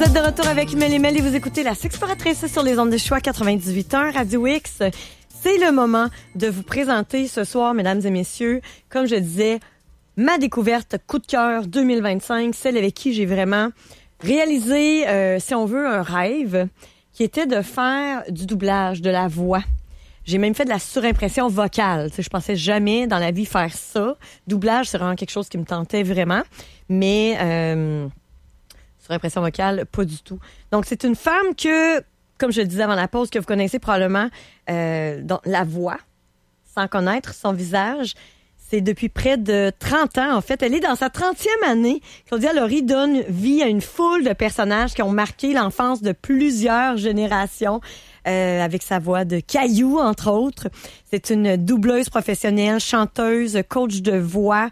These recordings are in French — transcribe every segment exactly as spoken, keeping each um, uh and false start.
êtes de retour avec Mel et Mel et vous écoutez La Sexploratrice sur les ondes de choix quatre-vingt-dix-huit point un Radio X. C'est le moment de vous présenter ce soir, mesdames et messieurs, comme je disais, ma découverte coup de cœur deux mille vingt-cinq, celle avec qui j'ai vraiment réalisé, euh, si on veut, un rêve, qui était de faire du doublage, de la voix. J'ai même fait de la surimpression vocale. Tu sais, je pensais jamais dans la vie faire ça. Doublage, c'est vraiment quelque chose qui me tentait vraiment. Mais euh, surimpression vocale, pas du tout. Donc, c'est une femme que, comme je le disais avant la pause, que vous connaissez probablement euh, dans la voix, sans connaître son visage. C'est depuis près de trente ans, en fait. Elle est dans sa trentième année. Claudia Laurie donne vie à une foule de personnages qui ont marqué l'enfance de plusieurs générations. Euh, avec sa voix de Caillou, entre autres. C'est une doubleuse professionnelle, chanteuse, coach de voix.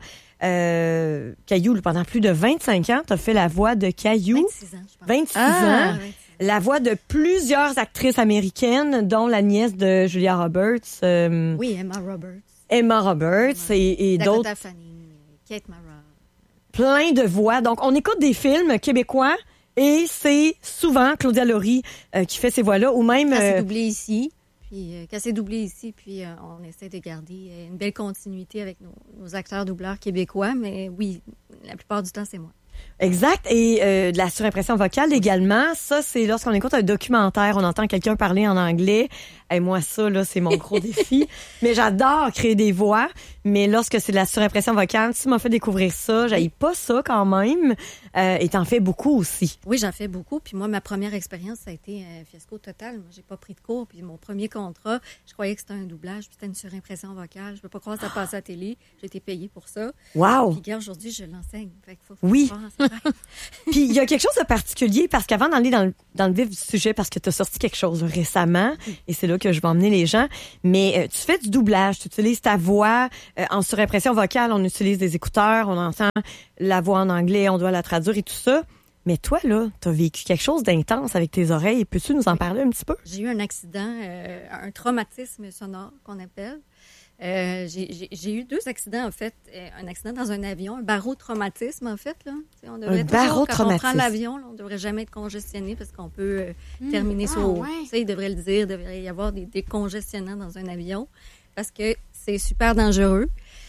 Euh, Caillou, pendant plus de vingt-cinq ans, tu as fait la voix de Caillou. vingt-six ans, je pense. vingt-six ah, ans. vingt-six. La voix de plusieurs actrices américaines, dont la nièce de Julia Roberts. Euh, oui, Emma Roberts. Emma Roberts ouais. et, et d'autres. Dakota Fanning, Kate Mara. Plein de voix. Donc, on écoute des films québécois. Et c'est souvent Claudia Laurie euh, qui fait ces voix-là, ou même... Quand c'est euh... doublé ici, puis euh, quand c'est doublé ici, puis euh, on essaie de garder euh, une belle continuité avec nos, nos acteurs doubleurs québécois, mais oui, la plupart du temps, c'est moi. Exact. Et euh, de la surimpression vocale également. Ça, c'est lorsqu'on écoute un documentaire, on entend quelqu'un parler en anglais. Et moi, ça, là, c'est mon gros défi. Mais j'adore créer des voix. Mais lorsque c'est de la surimpression vocale, tu m'as fait découvrir ça. J'haïs pas ça quand même. Euh, et t'en fais beaucoup aussi. Oui, j'en fais beaucoup. Puis moi, ma première expérience, ça a été un fiasco total. Moi, j'ai pas pris de cours. Puis mon premier contrat, je croyais que c'était un doublage. Puis c'était une surimpression vocale. Je peux pas croire que ça passait à la télé. J'ai été payée pour ça. Wow! Puis regarde, aujourd'hui, je l'enseigne. Fait qu'il faut, faut oui. Faire Puis il y a quelque chose de particulier parce qu'avant d'aller dans le, dans le vif du sujet, parce que tu as sorti quelque chose récemment, et c'est là que je vais emmener les gens, mais euh, tu fais du doublage, tu utilises ta voix euh, en surimpression vocale, on utilise des écouteurs, on entend la voix en anglais, on doit la traduire et tout ça. Mais toi, là, tu as vécu quelque chose d'intense avec tes oreilles. Peux-tu nous en parler un petit peu? J'ai eu un accident, euh, un traumatisme sonore qu'on appelle. Euh, j'ai, j'ai, j'ai eu deux accidents, en fait. Un accident dans un avion, un barotraumatisme, en fait. Là. On devrait un toujours, barotraumatisme. Quand on prend l'avion, là, on ne devrait jamais être congestionné parce qu'on peut euh, mmh. terminer ah, sur... Ouais. Tu sais, il devrait le dire, il devrait y avoir des décongestionnants dans un avion parce que c'est super dangereux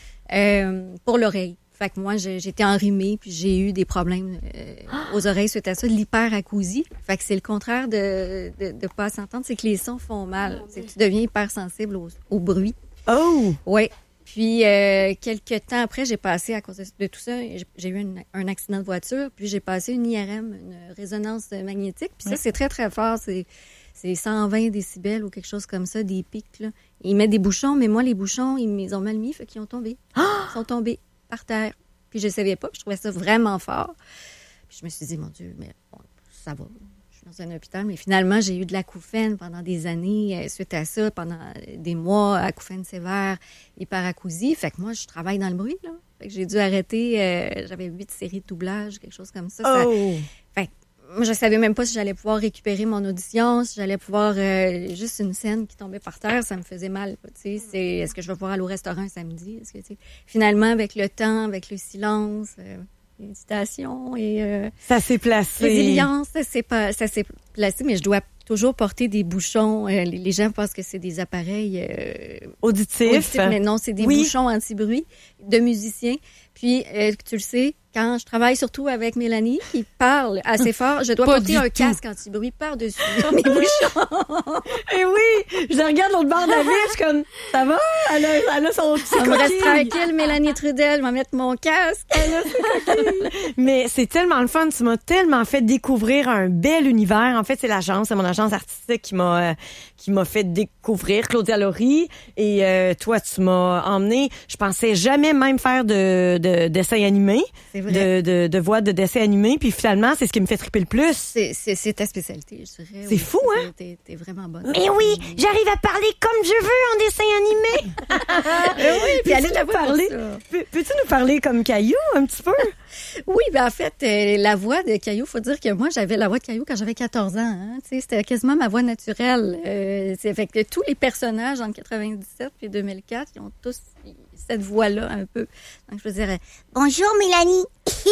euh, pour l'oreille. Fait que moi, j'ai, j'étais enrhumée puis j'ai eu des problèmes euh, aux oreilles suite à ça, de l'hyperacousie. Fait que c'est le contraire de ne de, de pas s'entendre, c'est que les sons font mal. C'est que tu deviens hypersensible au, au bruit. Oh! Oui. Puis, euh, quelques temps après, j'ai passé, à cause de, de tout ça, j'ai eu un, un accident de voiture, puis j'ai passé une I R M, une résonance magnétique. Puis ça, oui. c'est très, très fort. C'est, c'est cent vingt décibels ou quelque chose comme ça, des pics, là. Ils mettent des bouchons, mais moi, les bouchons, ils m'ont mal mis, fait qu'ils ont tombé. Ah! Ils sont tombés par terre. Puis je ne savais pas, puis je trouvais ça vraiment fort. Puis je me suis dit, mon Dieu, mais bon, ça va. Dans un hôpital, mais finalement, j'ai eu de l'acouphène pendant des années euh, suite à ça, pendant des mois, acouphène sévère, hyperacousie. Fait que moi, je travaille dans le bruit, là. Fait que j'ai dû arrêter, euh, j'avais huit séries de doublage, quelque chose comme ça. Oh! ça fait que moi, je savais même pas si j'allais pouvoir récupérer mon audition, si j'allais pouvoir... Euh, juste une scène qui tombait par terre, ça me faisait mal. Tu sais, c'est, est-ce que je vais pouvoir aller au restaurant un samedi? Est-ce que, tu sais, finalement, avec le temps, avec le silence... Euh, méditation et euh, ça s'est placé. Résilience, ça s'est pas, ça s'est placé, mais je dois toujours porter des bouchons. Euh, les, les gens pensent que c'est des appareils euh, auditifs. auditifs, mais non, c'est des oui. bouchons anti-bruit de musiciens. Puis, euh, tu le sais, quand je travaille surtout avec Mélanie, qui parle assez fort, je dois Pas porter un tout. casque anti-bruit par-dessus mes bouchons. Et oui, je regarde l'autre bord de la ville, je suis comme, ça va? Elle a, elle a son petit On me reste tranquille, Mélanie Trudel, je vais mettre mon casque. Elle a son Mais c'est tellement le fun, tu m'as tellement fait découvrir un bel univers. En fait, c'est l'agence, c'est mon agence artistique qui m'a euh, qui m'a fait découvrir Claudia Laurie. Et euh, toi, tu m'as emmené, je pensais jamais même faire de, de dessins animés. C'est vrai. De, de, de voix de dessins animés. Puis finalement, c'est ce qui me fait triper le plus. C'est, c'est, c'est ta spécialité, je dirais. C'est oui, fou, c'est, hein? T'es, t'es vraiment bonne. Mais oui, j'arrive à parler comme je veux en dessin animé. oui, puis peux-tu nous parler, peux, peux-tu nous parler comme Caillou un petit peu? Oui, ben en fait, euh, la voix de Caillou, faut dire que moi, j'avais la voix de Caillou quand j'avais quatorze ans. Hein, tu sais, c'était quasiment ma voix naturelle. Euh, c'est fait que tous les personnages en quatre-vingt-dix-sept puis deux mille quatre, ils ont tous cette voix-là un peu. Donc, je veux dire, bonjour Mélanie.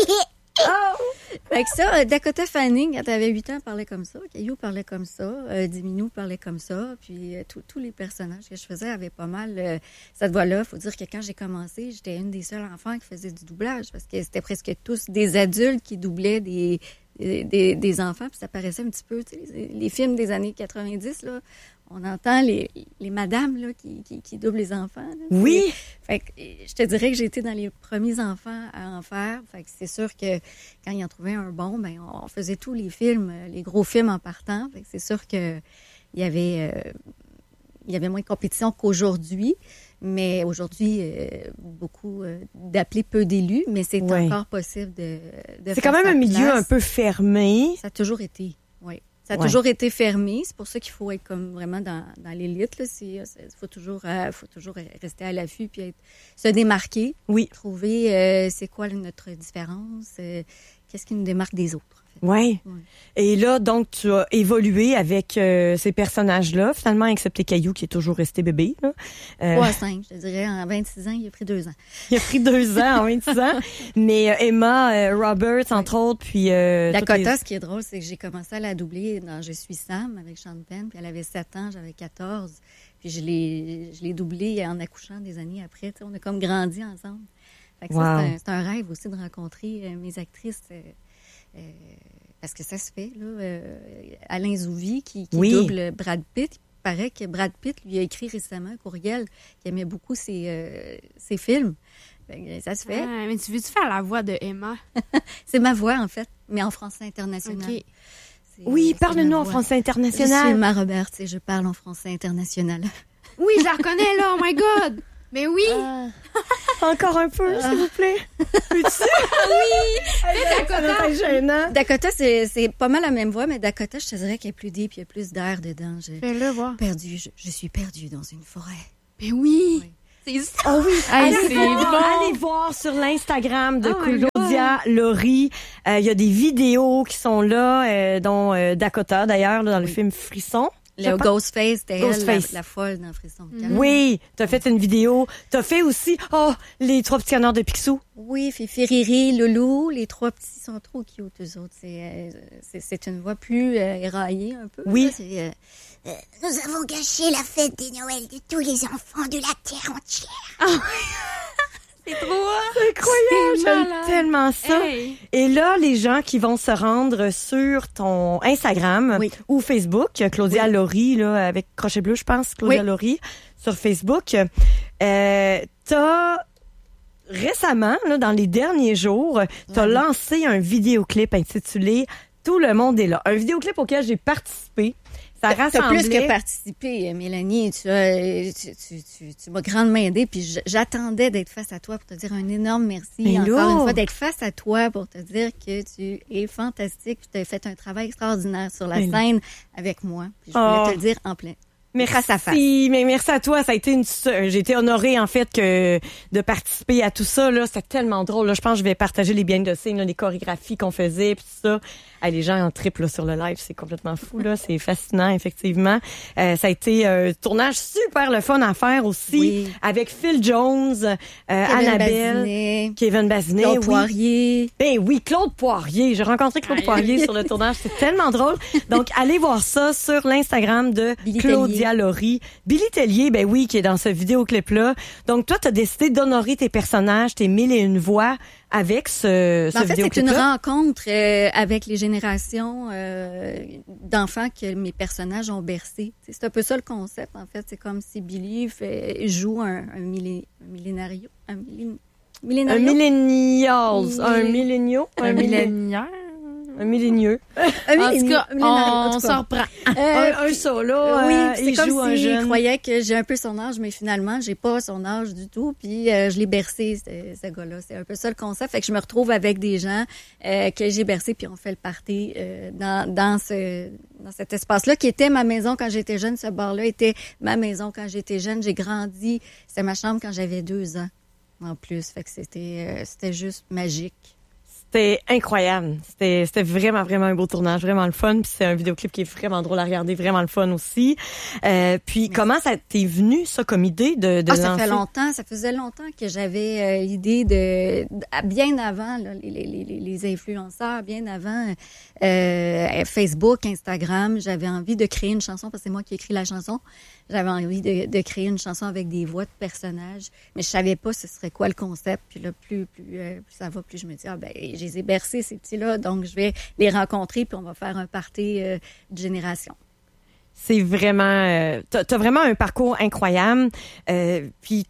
Oh! Fait que ça, Dakota Fanning, quand elle avait huit ans, parlait comme ça. Caillou parlait comme ça. Euh, Diminou parlait comme ça. Puis euh, tous les personnages que je faisais avaient pas mal euh, cette voix-là. Faut dire que quand j'ai commencé, j'étais une des seules enfants qui faisait du doublage parce que c'était presque tous des adultes qui doublaient des, des, des, des enfants. Puis ça paraissait un petit peu, tu sais, les, les films des années quatre-vingt-dix, là. On entend les, les madames là, qui, qui, qui doublent les enfants. Là. Oui! Fait que je te dirais que j'ai été dans les premiers enfants à en faire. Fait que c'est sûr que quand ils en trouvaient un bon, ben on faisait tous les films, les gros films en partant. Fait que c'est sûr que il y avait euh, il y avait moins de compétition qu'aujourd'hui. Mais aujourd'hui, euh, beaucoup euh, d'appelés peu d'élus, mais c'est ouais. encore possible de, de C'est quand même un milieu place. un peu fermé. Ça a toujours été, oui. Ça a ouais. toujours été fermé. C'est pour ça qu'il faut être comme vraiment dans, dans l'élite. Il faut toujours, euh, faut toujours rester à l'affût puis être, se démarquer. Oui. Trouver euh, c'est quoi notre différence, euh, qu'est-ce qui nous démarque des autres. En fait. Ouais. ouais. Et là, donc, tu as évolué avec euh, ces personnages-là, finalement, excepté Caillou, qui est toujours resté bébé. Là. Euh, trois à cinq, je te dirais. En vingt-six ans, il a pris deux ans. Il a pris deux ans en vingt-six ans. Mais euh, Emma euh, Roberts, entre autres, puis... Euh, Dakota, les... ce qui est drôle, c'est que j'ai commencé à la doubler dans Je suis Sam avec Sean Penn, puis elle avait sept ans, j'avais quatorze. Puis je l'ai, je l'ai doublée en accouchant des années après. T'sais, on a comme grandi ensemble. Fait que wow. ça, c'est un, c'est un rêve aussi de rencontrer euh, mes actrices... Euh, Euh, parce que ça se fait, là. Euh, Alain Zouvi, qui, qui oui. double Brad Pitt, il paraît que Brad Pitt lui a écrit récemment un courriel qui aimait beaucoup ses, euh, ses films. Ça se fait. Ah, mais tu veux-tu faire la voix de Emma? C'est ma voix, en fait, mais en français international. Okay. Oui, parle-nous en français international. Je suis Emma Roberts et je parle en français international. Oui, je la reconnais, là, oh my God! Mais oui! Ah. Encore un peu, ah. s'il vous plaît. Peux-tu? Oui! Fais Dakota! Gênant. Dakota, c'est, c'est pas mal la même voix, mais Dakota, je te dirais qu'il y a plus deep, il y a plus d'air dedans. Je, Fais-le voir. Perdu, je, je suis perdue dans une forêt. Mais oui! oui. C'est ça! Oh oui! Allez, allez, c'est voir, bon. allez voir sur l'Instagram de oh Claudia Laurie. Il euh, y a des vidéos qui sont là, euh, dont euh, Dakota, d'ailleurs, là, dans le oui. film Frisson. Le Ghostface, c'était elle, la, la folle dans Frisson. Mm-hmm. Oui, t'as fait une vidéo. T'as fait aussi, oh, les trois petits canards de Picsou. Oui, Fifi, Riri, Loulou, les trois petits sont trop cute, eux autres. C'est, euh, c'est, c'est une voix plus euh, éraillée un peu. Oui. Là, c'est, euh, euh, nous avons gâché la fête des Noëls de tous les enfants de la terre entière. Oh. C'est trop c'est incroyable, c'est j'aime tellement ça. Hey. Et là, les gens qui vont se rendre sur ton Instagram oui. ou Facebook, Claudia oui. Laurie, là, avec crochet bleu, je pense, Claudia oui. Laurie, sur Facebook, euh, t'as récemment, là, dans les derniers jours, t'as oui. lancé un vidéoclip intitulé « Tout le monde est là ». Un vidéoclip auquel j'ai participé. Ça T'as plus que participé, Mélanie. Tu, as, tu, tu, tu, tu m'as grandement aidée, puis j'attendais d'être face à toi pour te dire un énorme merci. Mais encore là, une fois, d'être face à toi pour te dire que tu es fantastique, puis tu as fait un travail extraordinaire sur la mais scène là. Avec moi. Puis je voulais oh. te le dire en plein. Merci, face à face. mais merci à toi. Ça a été une, j'ai été honorée en fait que de participer à tout ça là. C'était tellement drôle. Là. Je pense que je vais partager les behind the scenes, là, les chorégraphies qu'on faisait, puis tout ça. Ah, les gens en triple là, sur le live, c'est complètement fou là. C'est fascinant effectivement. Euh, ça a été un tournage super le fun à faire aussi oui. avec Phil Jones, euh, Kevin Annabelle, Bazinet, Kevin Bazinet, Claude oui. Poirier. Ben oui, Claude Poirier. J'ai rencontré Claude Aïe. Poirier sur le tournage. C'est tellement drôle. Donc allez voir ça sur l'Instagram de Billy Claudia Tellier. Laurie. Billy Tellier, ben oui, qui est dans ce vidéoclip-là. Donc, toi, tu as décidé d'honorer tes personnages, tes mille et une voix avec ce, ce en fait, vidéoclip-là. C'est une rencontre euh, avec les générations euh, d'enfants que mes personnages ont bercé. C'est un peu ça le concept, en fait. C'est comme si Billy fait, joue un, un, millé, un millénario. Un millén, millénario. Un millénial. Millé... Un millénio. Un millénaire. Un millénieux. Un en tout cas, on, on s'en reprend. Euh, un, un solo, euh, oui, euh, c'est il comme joue un si jeune. il croyait que j'ai un peu son âge, mais finalement, j'ai pas son âge du tout. Puis euh, je l'ai bercé, ce, ce gars-là. C'est un peu ça le concept. Fait que je me retrouve avec des gens euh, que j'ai bercé, puis on fait le party euh, dans, dans, ce, dans cet espace-là, qui était ma maison quand j'étais jeune. Ce bar-là était ma maison quand j'étais jeune. J'ai grandi. C'était ma chambre quand j'avais deux ans, en plus. Fait que c'était, euh, c'était juste magique. C'était incroyable. C'était, c'était vraiment, vraiment un beau tournage, vraiment le fun. Puis c'est un vidéoclip qui est vraiment drôle à regarder, vraiment le fun aussi. Euh, puis Merci. Comment ça t'est venu, ça, comme idée de, de ah, lancer? Ça fait longtemps, ça faisait longtemps que j'avais euh, l'idée de, de, bien avant là, les, les, les, les influenceurs, bien avant euh, Facebook, Instagram, j'avais envie de créer une chanson, parce que c'est moi qui ai écrit la chanson. J'avais envie de, de créer une chanson avec des voix de personnages, mais je savais pas ce serait quoi le concept. Puis là, plus, plus, euh, plus ça va, plus je me dis, ah ben, je les ai bercés, ces petits-là, donc je vais les rencontrer, puis on va faire un party euh, de génération. C'est vraiment... Euh, t'as, t'as vraiment un parcours incroyable. Euh, puis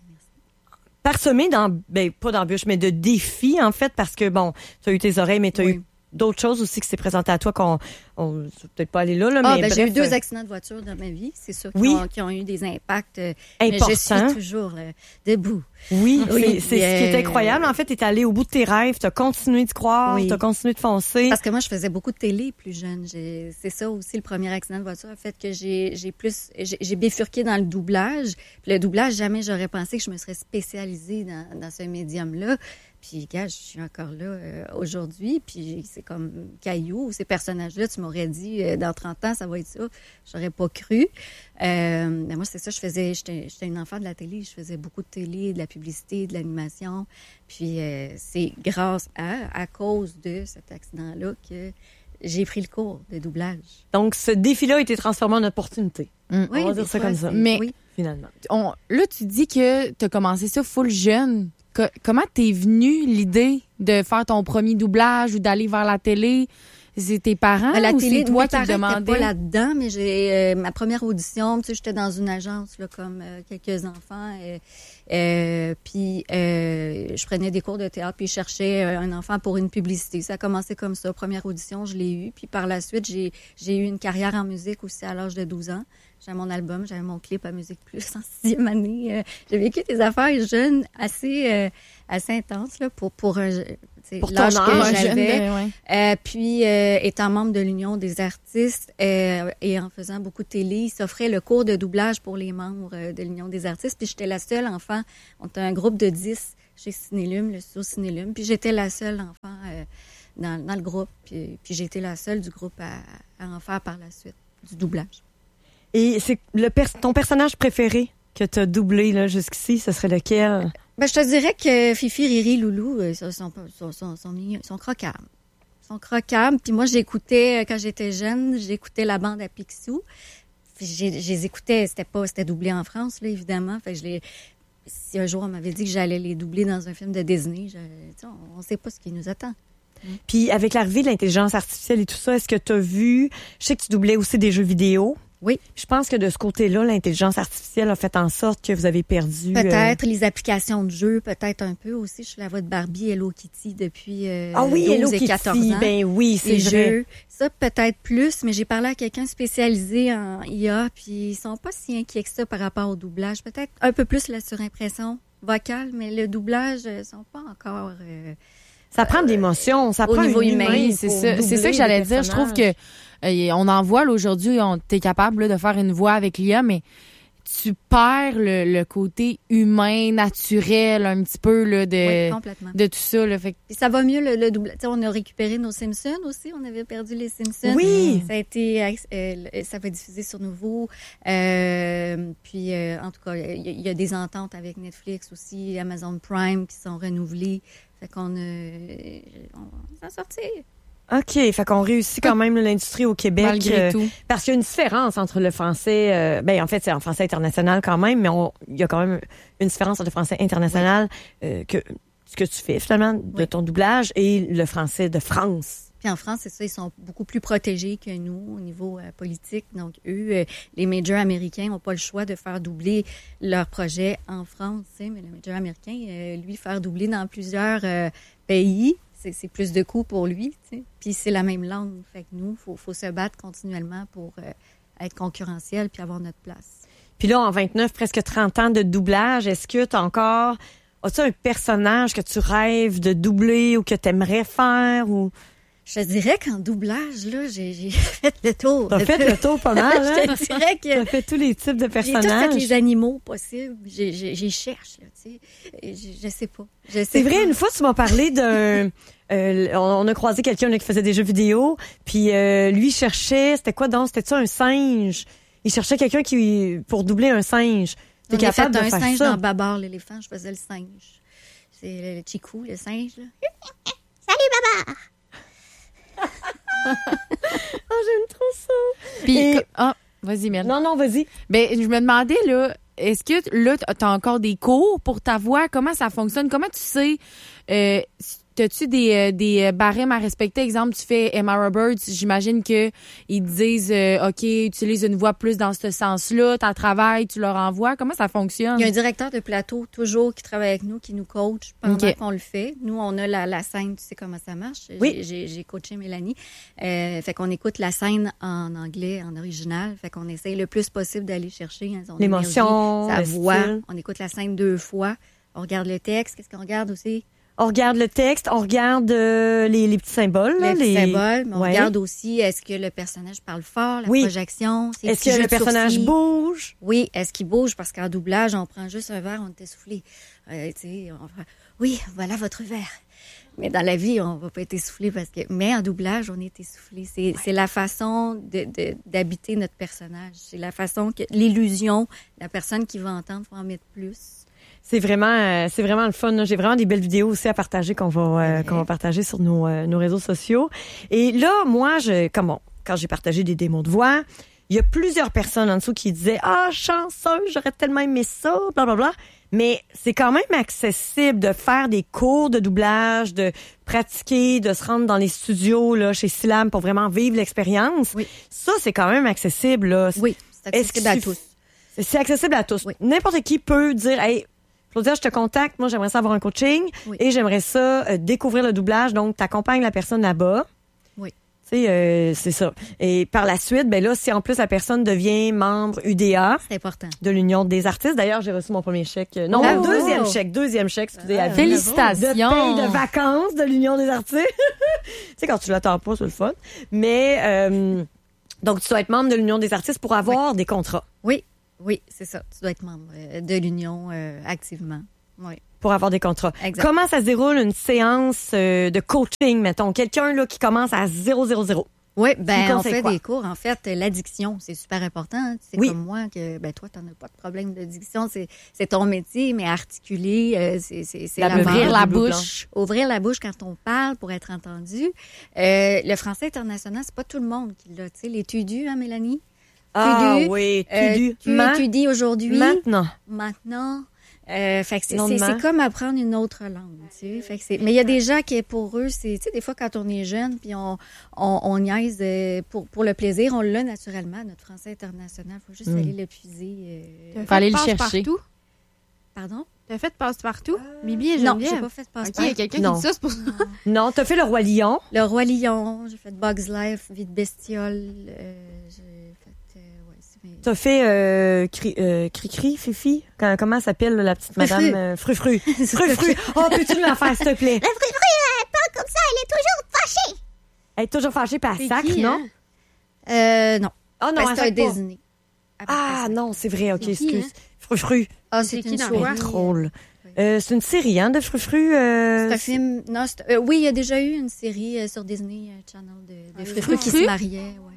parsemé dans... Ben, pas d'embûches, mais de défis, en fait, parce que, bon, t'as eu tes oreilles, mais t'as oui. eu d'autres choses aussi qui s'est présentées à toi qu'on... On ne peut-être pas aller là, là ah, mais ben, bref, j'ai eu deux accidents de voiture dans ma vie, c'est sûr, qui, oui. ont, qui ont eu des impacts. Euh, Important. Mais je suis toujours euh, debout. Oui, oui, c'est, c'est euh... ce qui est incroyable. En fait, tu es allé au bout de tes rêves, tu as continué de croire, oui. tu as continué de foncer. Parce que moi, je faisais beaucoup de télé plus jeune. J'ai, c'est ça aussi, le premier accident de voiture a fait que j'ai, j'ai plus, j'ai, j'ai bifurqué dans le doublage. Puis le doublage, jamais j'aurais pensé que je me serais spécialisée dans, dans ce médium-là. Puis, gars, je suis encore là euh, aujourd'hui. Puis, c'est comme Caillou, ces personnages-là, tu m'aurais dit, euh, dans trente ans, ça va être ça. J'aurais pas cru. Euh, mais moi, c'est ça, je faisais, j'étais, j'étais une enfant de la télé. Je faisais beaucoup de télé, de la publicité, de l'animation. Puis, euh, c'est grâce à, à cause de cet accident-là que j'ai pris le cours de doublage. Donc, ce défi-là a été transformé en opportunité. Mmh. On oui, va dire ça fois, comme ça. Mais, oui. finalement. On, là, tu dis que tu as commencé ça full jeune. Que, comment t'es venue l'idée de faire ton premier doublage ou d'aller vers la télé? C'est tes parents la ou télé, c'est toi mes qui te demandais? Pas là-dedans, mais j'ai euh, ma première audition, tu sais, j'étais dans une agence là, comme euh, quelques enfants, euh, euh, puis euh, je prenais des cours de théâtre, puis je cherchais euh, un enfant pour une publicité. Ça a commencé comme ça. Première audition, je l'ai eu, puis par la suite, j'ai j'ai eu une carrière en musique aussi à l'âge de douze ans. J'avais mon album, j'avais mon clip à Musique Plus en sixième année. Euh, j'ai vécu des affaires jeunes assez euh, assez intenses là, pour pour un pour l'âge ton que âge, j'avais. De, ouais. euh, puis euh, étant membre de l'Union des artistes euh, et en faisant beaucoup de télé, il s'offrait le cours de doublage pour les membres euh, de l'Union des artistes. Puis j'étais la seule enfant. On était un groupe de dix chez Cinélume, le studio Cinélume. Puis j'étais la seule enfant euh, dans, dans le groupe. Puis, puis j'ai été la seule du groupe à, à en faire par la suite du doublage. Et c'est le pers- ton personnage préféré que tu as doublé là, jusqu'ici, ce serait lequel? Ben, je te dirais que Fifi, Riri, Loulou euh, sont, sont, sont, sont, sont, mignons, sont croquables. Ils sont croquables. Puis moi, j'écoutais, quand j'étais jeune, j'écoutais la bande à Picsou. Puis j'ai, je les écoutais, c'était pas, c'était doublé en France, là, évidemment. Fait que je les, si un jour on m'avait dit que j'allais les doubler dans un film de Disney, je, on ne sait pas ce qui nous attend. Puis avec l'arrivée de l'intelligence artificielle et tout ça, est-ce que tu as vu, je sais que tu doublais aussi des jeux vidéo. Oui. Je pense que de ce côté-là, l'intelligence artificielle a fait en sorte que vous avez perdu... Peut-être euh... les applications de jeu, peut-être un peu aussi. Je suis la voix de Barbie et Hello Kitty depuis euh, ah oui, douze Hello et Kitty, quatorze ans. Ben oui, c'est les vrai. Jeux. Ça, peut-être plus, mais j'ai parlé à quelqu'un spécialisé en I A, puis ils sont pas si inquiets que ça par rapport au doublage. Peut-être un peu plus la surimpression vocale, mais le doublage, ils sont pas encore... Euh, ça prend de l'émotion, ça au prend niveau un humain. Oui, c'est ça, c'est ça que j'allais dire. Je trouve que euh, on en voit là, aujourd'hui, on t'es capable là, de faire une voix avec l'I A, mais tu perds le, le côté humain, naturel, un petit peu là, de, oui, complètement. de tout ça. Là, fait que... Puis ça va mieux le, le doublage. On a récupéré nos Simpsons aussi. On avait perdu les Simpsons. Oui. Ça a été, euh, ça va être diffusé sur Nouveau. Euh, puis euh, en tout cas, il y, y a des ententes avec Netflix aussi, Amazon Prime qui sont renouvelées. Fait qu'on euh, on va s'en sortir. OK, fait qu'on réussit quand même l'industrie au Québec. Malgré euh, tout. Parce qu'il y a une différence entre le français... Euh, ben en fait, c'est en français international quand même, mais on, il y a quand même une différence entre le français international euh, que ce que tu fais finalement de oui. ton doublage et le français de France. Puis en France, c'est ça, ils sont beaucoup plus protégés que nous au niveau euh, politique. Donc, eux, euh, les majors américains n'ont pas le choix de faire doubler leur projet en France. Tu sais, mais le major américain, euh, lui, faire doubler dans plusieurs euh, pays, c'est, c'est plus de coûts pour lui. Tu sais. Puis c'est la même langue. Fait que nous, il faut, faut se battre continuellement pour euh, être concurrentiel puis avoir notre place. Puis là, en vingt-neuf, presque trente ans de doublage, est-ce que tu as encore... As-tu un personnage que tu rêves de doubler ou que tu aimerais faire ou... Je te dirais qu'en doublage, là, j'ai, j'ai fait le tour. T'as fait le tour pas mal, hein? Je te dirais que... T'as fait tous les types de J'ai personnages. tout fait les animaux possibles. J'ai, j'ai, j'y cherche, là, tu sais. Et Je, je sais pas. Je sais C'est vrai, pas. une fois, tu m'as parlé d'un... euh, on, on a croisé quelqu'un là, qui faisait des jeux vidéo, puis euh, lui cherchait... C'était quoi donc? C'était-tu un singe? Il cherchait quelqu'un qui pour doubler un singe. T'es On a capable fait de un faire singe ça? dans Babar l'éléphant. Je faisais le singe. C'est le, le Chicou, le singe, là. Ah, j'aime trop ça. Puis, Et- co- ah, vas-y, Mel. Non, non, vas-y. Ben, je me demandais, là, est-ce que là, t'as encore des cours pour ta voix? Comment ça fonctionne? Comment tu sais, euh, t'as-tu des, euh, des barèmes à respecter? Exemple, tu fais Emma Roberts, j'imagine que ils te disent, euh, OK, utilise une voix plus dans ce sens-là, t'as travail, tu leur envoies. Comment ça fonctionne? Il y a un directeur de plateau, toujours, qui travaille avec nous, qui nous coach pendant Ok. qu'on le fait. Nous, on a la, la scène, tu sais comment ça marche. Oui. J'ai, j'ai, j'ai coaché Mélanie. Euh, fait qu'on écoute la scène en anglais, en original. Fait qu'on essaye le plus possible d'aller chercher hein, son L'émotion, énergie, sa le voix. style. On écoute la scène deux fois. On regarde le texte. Qu'est-ce qu'on regarde aussi? On regarde le texte, on regarde euh, les, les petits symboles. Là, Les petits les symboles. Mais on Ouais. regarde aussi, est-ce que le personnage parle fort, la Oui. projection? ses Est-ce petits que jeux le de personnage sourcils? bouge? Oui, est-ce qu'il bouge? Parce qu'en doublage, on prend juste un verre, on est essoufflé. Euh, tu sais, on fait, oui, voilà votre verre. Mais dans la vie, on va pas être essoufflé parce que, mais en doublage, on est essoufflé. C'est, c'est la façon de, de, d'habiter notre personnage. C'est la façon que, l'illusion, la personne qui va entendre, faut en mettre plus. C'est vraiment, euh, c'est vraiment le fun. Là. J'ai vraiment des belles vidéos aussi à partager qu'on va, euh, Ouais. qu'on va partager sur nos, euh, nos réseaux sociaux. Et là, moi, je, comme bon, quand j'ai partagé des démos de voix, il y a plusieurs personnes en dessous qui disaient ah chanceuse, j'aurais tellement aimé ça, bla bla bla. Mais c'est quand même accessible de faire des cours de doublage, de pratiquer, de se rendre dans les studios là chez Syllab pour vraiment vivre l'expérience. Oui. Ça, c'est quand même accessible là. Oui, c'est Est-ce accessible à qu'il tous. C'est c'est accessible à tous. Oui. N'importe qui peut dire, hey, Claudia, je te contacte, moi j'aimerais ça avoir un coaching Oui. et j'aimerais ça euh, découvrir le doublage. Donc, tu accompagnes la personne là-bas. Oui. Tu sais, euh, c'est ça. Et par la suite, ben là, si en plus la personne devient membre U D A C'est important. de l'Union des artistes, d'ailleurs, j'ai reçu mon premier chèque. euh, Non, Bravo. mon deuxième chèque, deuxième chèque, excusez, à vie. Félicitations. De paye de vacances de l'Union des artistes. tu sais, quand tu l'attends pas, c'est le fun. Mais, euh, donc, tu dois être membre de l'Union des artistes pour avoir des contrats. Oui, oui, c'est ça. Tu dois être membre euh, de l'Union euh, activement. Oui. Pour avoir des contrats. Exact. Comment ça se déroule une séance euh, de coaching, mettons? Quelqu'un là qui commence à zéro zéro zéro. Oui, Tu ben lui on conseilles fait quoi? des cours. En fait, euh, l'addiction, c'est super important. hein. C'est Oui. comme moi que ben toi, t'en as pas de problème d'addiction. C'est, c'est ton métier, mais articuler, euh, c'est, c'est, c'est La la bleu- base. Ouvrir la bleu bouche. Ouvrir la bouche quand on parle pour être entendu. Euh, le français international, c'est pas tout le monde qui l'a. Tu sais, les tudus, hein, Mélanie? Ah Tu du, oui, tu Euh, du. tu Ma- étudies aujourd'hui, Maintenant. maintenant. Euh, fait que c'est, Lendemain. c'est, c'est comme apprendre une autre langue, tu sais. Fait que c'est, mais il y a des gens qui, pour eux, c'est, tu sais, des fois quand on est jeune, puis on, on, on niaise euh, pour, pour le plaisir, on l'a naturellement, notre français international. Faut juste Mm. aller le puiser. euh, T'as Faut aller le fait chercher. passe-partout? Pardon? T'as fait passe-partout? Bibi et Non, Geneviève? j'ai pas fait de OK, passe-partout. il y a quelqu'un Non. qui dit ça, c'est pour... Non, t'as fait le Roi Lion. Le Roi Lion, j'ai fait Bugs Life, Vie de bestiole, euh, j'ai fait, euh, ouais, c'est mes- T'as fait euh, cri, euh, Cri-Cri, Fifi. Quand- comment s'appelle la petite Frufru. madame? euh, Frufru. Frufru. Oh, peux-tu nous la faire, s'il te plaît? La Frufru, elle parle comme ça, elle est toujours fâchée. Elle est toujours fâchée par C'est sac, qui, non? hein? Euh, non. Ah non, Ben, elle c'est un sac pas. Disney. Ah non, c'est vrai, ok, C'est qui, excuse. Frufru. Ah, C'est c'est qui une dans souris. quoi? Drôle. Euh, c'est une série, hein, de Frufru. Euh, C'est un film. Non, c'est- euh, oui, il y a déjà eu une série euh, sur Disney euh, Channel de, de Frufru qui Frufru? se mariait. Ouais.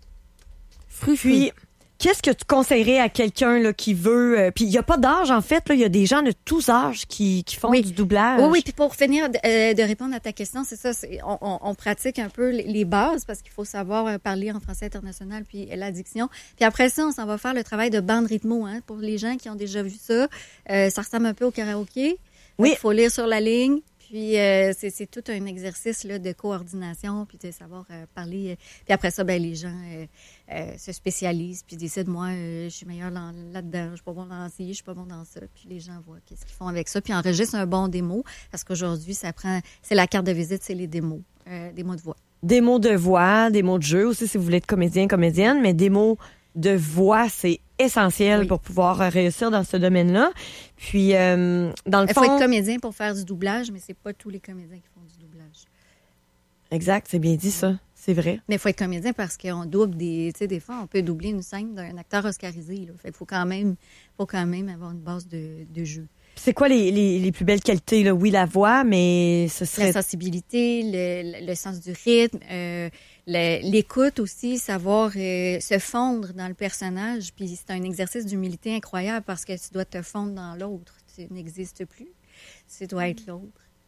Puis, qu'est-ce que tu conseillerais à quelqu'un là, qui veut... euh, puis, il n'y a pas d'âge, en fait. là. Il y a des gens de tous âges qui, qui font Oui. du doublage. Oui, oui, puis pour finir de, euh, de répondre à ta question, c'est ça, c'est, on, on, on pratique un peu les, les bases parce qu'il faut savoir euh, parler en français international puis euh, l'addiction. Puis après ça, on s'en va faire le travail de bande rythmo. Hein, pour les gens qui ont déjà vu ça, euh, ça ressemble un peu au karaoké. Oui. Il faut lire sur la ligne. Puis euh, c'est, c'est tout un exercice là, de coordination puis de savoir euh, parler. euh. Puis après ça, ben les gens euh, euh, se spécialisent puis décident, moi, euh, je suis meilleure dans- là-dedans, je suis pas bon dans ci, je suis pas bon dans ça. Puis les gens voient qu'est-ce qu'ils font avec ça, puis enregistrent un bon démo parce qu'aujourd'hui, ça prend, c'est la carte de visite, c'est les démos, euh, des mots de voix. Des mots de voix, des mots de jeu aussi, si vous voulez être comédien, comédienne, mais des mots de voix, c'est essentiel Oui. pour pouvoir euh, réussir dans ce domaine-là. Puis, euh, dans le Il faut fond... être comédien pour faire du doublage, mais c'est pas tous les comédiens qui font du doublage. Exact, c'est bien dit ça. C'est vrai. Mais il faut être comédien parce qu'on double des... Tu sais, des fois, on peut doubler une scène d'un acteur oscarisé. Là. Fait qu'il faut quand même, faut quand même avoir une base de, de jeu. Puis c'est quoi les, les, les plus belles qualités? Là? Oui, la voix, mais ce serait... La sensibilité, le, le sens du rythme, euh, le, l'écoute aussi, savoir euh, se fondre dans le personnage. Puis c'est un exercice d'humilité incroyable parce que tu dois te fondre dans l'autre. Tu n'existes plus. Tu dois être l'autre.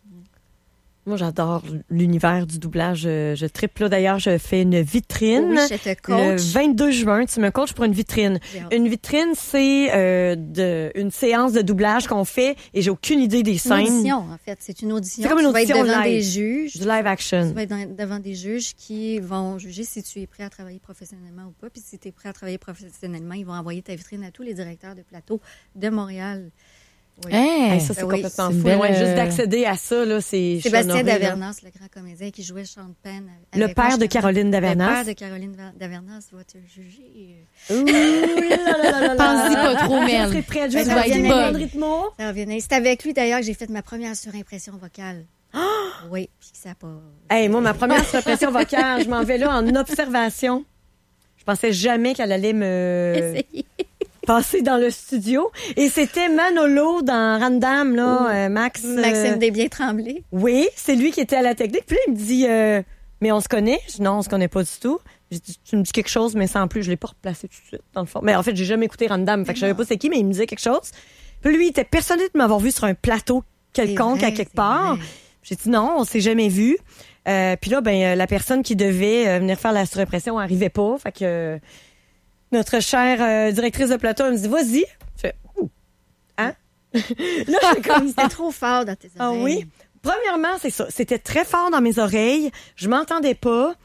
Moi, j'adore l'univers du doublage. Je, je tripe. Là, d'ailleurs, je fais une vitrine. Oui, je te coach. Le vingt-deux juin, tu me coaches pour une vitrine. Une vitrine, c'est euh, de, une séance de doublage qu'on fait et j'ai aucune idée des scènes. C'est une audition, en fait. C'est une audition. C'est comme une tu audition vas être devant live. des juges. Du live action. Tu vas être dans- devant des juges qui vont juger si tu es prêt à travailler professionnellement ou pas. Puis si tu es prêt à travailler professionnellement, ils vont envoyer ta vitrine à tous les directeurs de plateau de Montréal. Oui. Hey, Hey, ça, c'est oui, complètement c'est une fou. belle, Ouais, euh, juste d'accéder à ça, là, c'est... je suis Sébastien honorée, là. Davernas, le grand comédien qui jouait Sean Penn. Le avec père moi, de je- Caroline Davernas. Le père de Caroline Va- Davernas va te juger. Ouh là là là là là. Pense-y pas trop, Mel. Je serai prête, je Ben, vais ça va travailler être avec bonne. Bande Rythmo. Ça revenait. C'est avec lui, d'ailleurs, que j'ai fait ma première surimpression vocale. Oui, puis que ça n'a pas... Hey, moi, ma première suppression vocale, je m'en vais là en observation. Je pensais jamais qu'elle allait me Essayez. passer dans le studio. Et c'était Manolo dans Random, là, euh, Max. euh, Maxime Desbiens-Tremblay. Oui, c'est lui qui était à la technique. Puis là, il me dit, euh, mais on se connaît? Je dis, non, on se connaît pas du tout. J'ai dit, tu me dis quelque chose, mais sans plus. Je l'ai pas replacé tout de suite, dans le fond. Mais en fait, j'ai jamais écouté Random, fait que je savais pas c'est qui, mais il me disait quelque chose. Puis lui, il était persuadé de m'avoir vu sur un plateau quelconque C'est à vrai, quelque c'est part. vrai. J'ai dit, non, on s'est jamais vu. Euh, puis là, ben, euh, la personne qui devait euh, venir faire la surimpression arrivait pas. Fait que euh, notre chère euh, directrice de plateau, elle me dit, vas-y. Je fais, ouh, hein? Là, je fais comme ça. C'était trop fort dans tes Ah oreilles. oui? Premièrement, c'est ça. C'était très fort dans mes oreilles. Je m'entendais pas.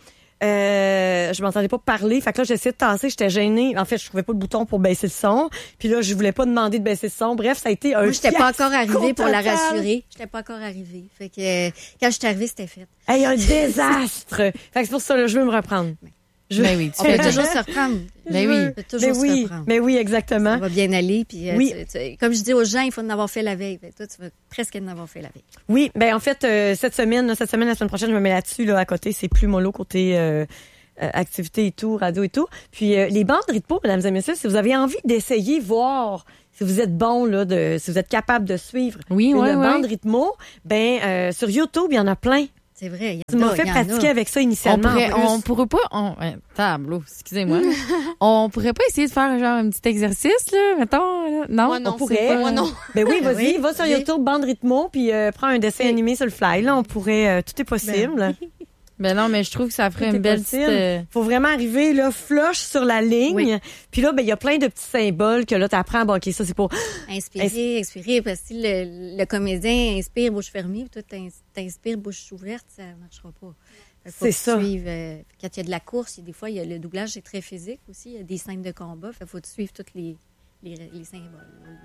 Euh, je m'entendais pas parler. Fait que là, j'essayais de tasser. J'étais gênée. En fait, je trouvais pas le bouton pour baisser le son. Puis là, je voulais pas demander de baisser le son. Bref, ça a été un Moi, j'étais pas encore arrivée pour la total. rassurer. J'étais pas encore arrivée. Fait que euh, quand je suis arrivée, c'était fait. Hey, un désastre. Fait que c'est pour ça, là, je veux me reprendre. Je... Ben oui, tu On fais peut bien. toujours se reprendre. Ben oui. On peut toujours Mais se oui, reprendre. mais oui, Ça exactement. va bien aller. Puis, euh, Oui. tu- tu- comme je dis aux gens, il faut en avoir fait la veille. Ben, toi, tu vas presque en avoir fait la veille. Oui, ben en fait, euh, cette semaine, là, cette semaine, la semaine prochaine, je me mets là-dessus, là, à côté. C'est plus mollo côté euh, euh, activité et tout, radio et tout. Puis euh, les bandes rythmo, mesdames et messieurs, si vous avez envie d'essayer, voir si vous êtes bon, là, de, si vous êtes capable de suivre Oui, une oui, bande oui. rythmo, ben euh, sur YouTube, il y en a plein. C'est vrai. il y Tu en m'as a, fait il y en pratiquer a. avec ça On initialement. pourrait, en plus. on pourrait pas, on, ouais, tableau, excusez-moi. On pourrait pas essayer de faire genre un petit exercice, là, mettons, là? Non? Moi, non, on pourrait. c'est pas- Moi, non. Ben oui, Ben vas-y, oui, va sur oui. YouTube, bande rythmo, puis euh, prends un dessin Oui. animé sur le fly. Là, on pourrait, euh, tout est possible. Ben non, mais je trouve que ça ferait Tout est une belle possible. petite... euh, Faut vraiment arriver là, flush sur la ligne. Oui. Puis là, ben il y a plein de petits symboles que là t'apprends. Bon, ok, ça c'est pour. Inspirer, expirer. Parce que si le, le comédien inspire bouche fermée, puis toi, t'in- t'inspires bouche ouverte, ça marchera pas. Fait que faut C'est que tu ça. suives, euh, quand il y a de la course, il y a des fois, il y a le doublage, c'est très physique aussi. Il y a des scènes de combat. Fait faut que tu suives tous les, les, les symboles.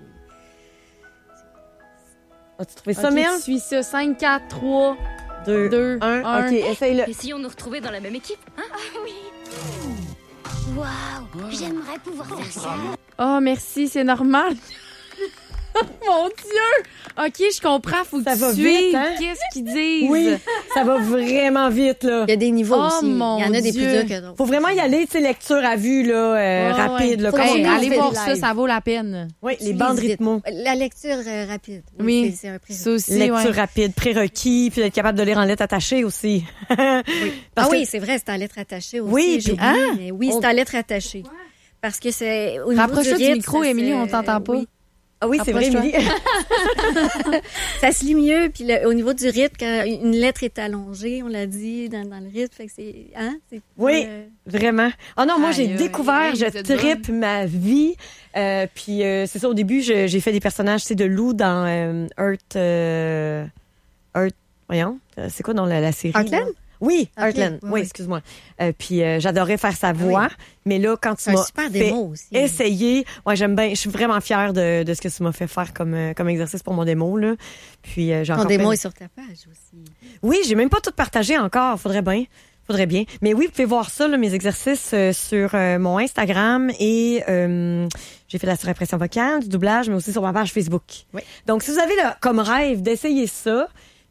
As-tu trouvé ça, ok, Mel? tu suis ça. cinq, quatre, trois, Deux, deux, un. un. Ok, essaye-le. Essayons de nous retrouver dans la même équipe, hein? Ah oui! Waouh! J'aimerais pouvoir faire ça. Oh, merci, c'est normal. Mon Dieu! OK, je comprends, faut que Ça tu va suives. vite, hein? Qu'est-ce qu'ils disent? Oui, ça va vraiment vite là. Il y a des niveaux Oh, aussi. Il y mon en a des Dieu. plus durs que d'autres. Faut vraiment y aller, tu sais, lecture à vue là, euh, Ouais, rapide là. Faut comme qu'on Hey, on allez fait voir des ça, lives. ça vaut la peine. Oui, Tu les lises bandes vite. rythmo. La lecture euh, rapide. Oui. c'est- C'est un prérequis. Ça aussi, Lecture ouais. rapide, prérequis, puis être capable de lire en lettres attachées aussi. Parce Ah que- oui, c'est vrai, c'est en lettres attachées aussi. Oui, j'ai puis- oublié, hein? mais oui, On- c'est en lettres attachées. Parce que c'est au niveau Rapproche-toi du rythme, micro, ça Émilie, se- on t'entend pas. oui. Ah oui, c'est vrai, Approche-toi. Émilie. Ça se lit mieux, puis le- au niveau du rythme, quand une lettre est allongée, on l'a dit dans, dans le rythme, fait que c'est, hein, c'est Oui. euh, Vraiment. Ah non, moi j'ai Aïe, aïe, découvert, aïe, je vous êtes trippe ma vie. Euh, puis euh, c'est ça, au début, je- j'ai fait des personnages, tu sais, de loup dans euh, Earth, euh, Earth, voyons, euh, c'est quoi dans la, la série? Heartland? là? Oui, Ok, Heartland. oui, Oui, oui. excuse-moi. Euh, puis euh, j'adorais faire sa voix, mais là, quand tu c'est un m'as super fait démo aussi. essayer, ouais, j'aime bien, je suis vraiment fière de, de ce que tu m'as fait faire comme, euh, comme exercice pour mon démo, là. Puis euh, j'ai Ton encore démo plein- est sur ta page aussi. Oui, j'ai même pas tout partagé encore. Faudrait bien. Faudrait bien. Mais oui, vous pouvez voir ça, là, mes exercices euh, sur euh, mon Instagram et euh, j'ai fait la surimpression vocale, du doublage, mais aussi sur ma page Facebook. Oui. Donc, si vous avez là, comme rêve d'essayer ça,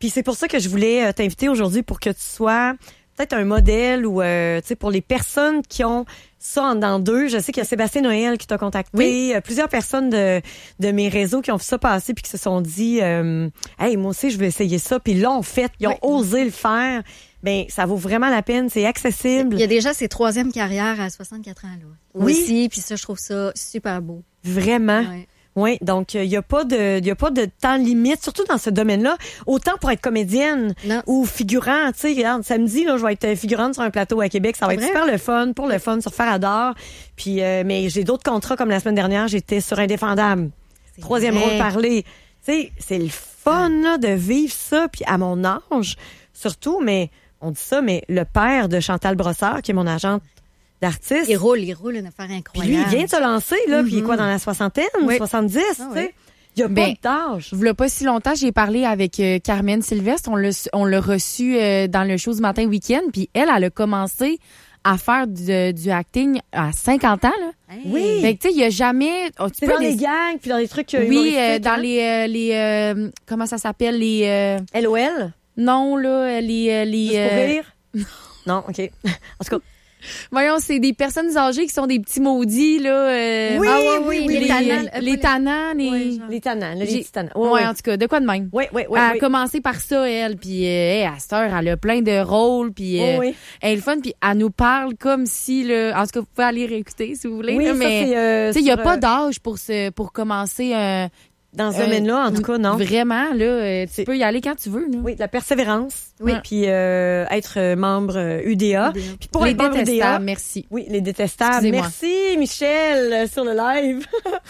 Puis c'est pour ça que je voulais euh, t'inviter aujourd'hui pour que tu sois peut-être un modèle ou euh, tu sais pour les personnes qui ont ça en dedans d'eux. Je sais qu'il y a Sébastien Noël qui t'a contacté, oui. euh, plusieurs personnes de de mes réseaux qui ont vu ça passer puis qui se sont dit euh, hey, moi aussi je veux essayer ça, puis l'ont fait, ils ont oui. osé le faire. Ben ça vaut vraiment la peine, c'est accessible. Il y a déjà ses troisième carrières à soixante-quatre ans là. Oui, aussi, puis ça je trouve ça super beau. Vraiment. Ouais. Oui, donc il euh, y a pas de il y a pas de temps limite, surtout dans ce domaine-là. Autant pour être comédienne non. ou figurant, tu sais, regarde, samedi là, je vais être figurante sur un plateau à Québec, ça va être vrai? super le fun, pour le fun sur Farador. Puis euh, mais j'ai d'autres contrats comme la semaine dernière, j'étais sur Indéfendable. C'est Troisième vrai. rôle parlé. Tu sais, c'est le fun là de vivre ça, puis à mon âge surtout, mais on dit ça, mais le père de Chantal Brossard, qui est mon agente d'artiste. Il roule, il roule une affaire incroyable. Puis lui, il vient de se lancer, là, mm-hmm. puis il est quoi, dans la soixantaine, oui. soixante-dix, ah, tu sais. Oui. Il y a ben, pas d'âge. Il y a pas si longtemps, j'ai parlé avec euh, Carmen Sylvestre. On l'a, on l'a reçue euh, dans le show du matin week-end, puis elle, elle a commencé à faire du, du acting à cinquante ans, là. Oui. Fait que, tu sais, il y a jamais... Oh, tu c'est peux dans les... les gangs, puis dans les trucs euh, oui, euh, dans hein? les... Euh, les euh, comment ça s'appelle? Les... Euh... L O L? Non, là, les... les Juste pour rire? Non, OK. En tout cas... Voyons, c'est des personnes âgées qui sont des petits maudits, là. Euh, oui, ah ouais, oui, oui, les, les tannants. Les, les tannants, les... Ouais, les tannants, les petits tannants. Oui, ouais, en tout cas, de quoi de même. Oui, oui, oui. Elle a oui. commencé par ça, elle, puis euh, à cette heure, elle a plein de rôles, puis euh, oh, oui. elle est le fun, puis elle nous parle comme si, là, en tout cas, vous pouvez aller réécouter, si vous voulez. Oui, là, ça, mais, c'est... Euh, tu sais, il n'y a sur, pas d'âge pour, se, pour commencer... Euh, dans ce euh, domaine-là, en tout cas, non. Vraiment, là, euh, tu c'est... peux y aller quand tu veux. Là. Oui, de la persévérance. Oui. Puis euh, être euh, membre euh, U D A. Puis pour les être membre U D A, merci. Oui, les détestables. Excusez-moi. Merci, Michel, euh, sur le live.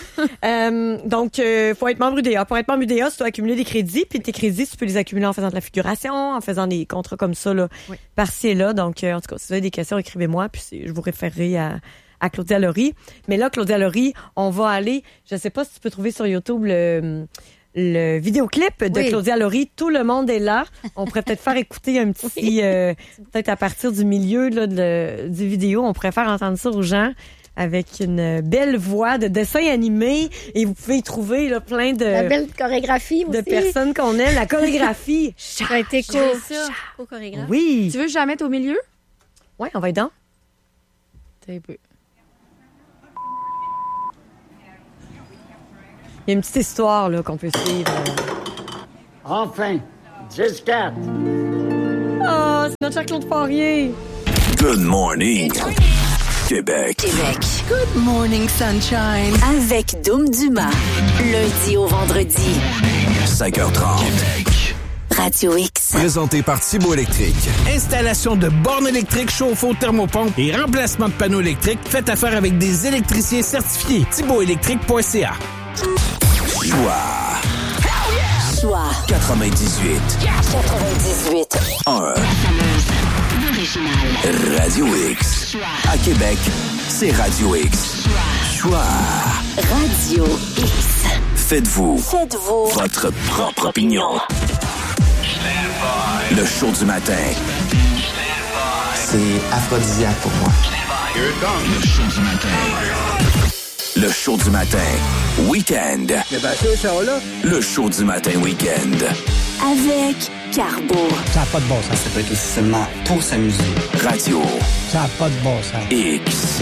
euh, donc, euh, faut être membre U D A. Pour être membre U D A, tu dois accumuler des crédits. Puis tes crédits, tu peux les accumuler en faisant de la figuration, en faisant des contrats comme ça, là, oui. par-ci et là. Donc, euh, en tout cas, si vous avez des questions, écrivez-moi. Puis je vous référerai à... à Claudia Laurie. Mais là, Claudia Laurie, on va aller... Je sais pas si tu peux trouver sur YouTube le... le vidéoclip de oui. Claudia Laurie, tout le monde est là. On pourrait peut-être faire écouter un petit, oui. euh, peut-être à partir du milieu là, de, du vidéo, on pourrait faire entendre ça aux gens avec une belle voix de dessin animé et vous pouvez y trouver là, plein de... La belle chorégraphie de aussi. personnes qu'on aime. La chorégraphie. Ça a été cool. Ça. Co-chorégraphe. Oui. Tu veux que je la mette au milieu? Oui, on va être dans. T'as un peu. Il y a une petite histoire là, qu'on peut suivre. Enfin, dix quatre. Oh, c'est notre cher Claude Poirier. Good morning, Québec. Québec. Good morning, sunshine. Avec Dom Dumas. Lundi au vendredi. cinq heures trente. Radio X. Présenté par Thibaut Électrique. Installation de bornes électriques, chauffe-eau, thermopompe et remplacement de panneaux électriques. Faites affaire avec des électriciens certifiés. thibaut électrique point c a. Choix. Choix. quatre-vingt-dix-huit. quatre-vingt-dix-huit. un. Radio X. Choix. À Québec, c'est Radio X. Choix. Radio X. Faites-vous. Faites-vous. Votre propre opinion. Le show du matin. C'est aphrodisiaque pour moi. Le show du matin. Le show du matin. Week-end. Les bateaux sont là. Le show du matin week-end. Avec Carbo. Ça n'a pas de bon sens. Ça peut être aussi seulement pour s'amuser. Radio. Ça n'a pas de bon sens. X.